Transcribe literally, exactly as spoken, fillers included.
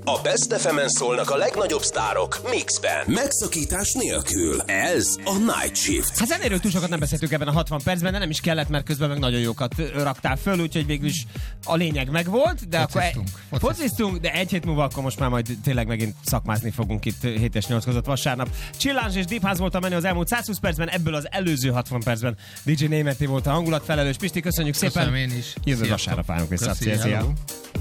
A Best ef emen szólnak a legnagyobb sztárok mixben. Megszakítás nélkül. Ez a Night Shift. Hát zenéről túl sokat nem beszéltünk ebben a hatvan percben, de nem is kellett, mert közben meg nagyon jókat raktál föl, úgyhogy végül is a lényeg megvolt, de fociztunk, akkor fociztunk, de egy hét múlva akkor most már majd tényleg megint szakmázni fogunk itt hét és nyolc között vasárnap. Chillánge és Deep House volt a menü az elmúlt száz húsz percben, ebből az előző hatvan percben dé dzsé Németi volt a hangulatfelelős. Pisti, köszönjük szépen. Köszönöm én is. Jövő vasárnap állunk vissza. Szia, szia.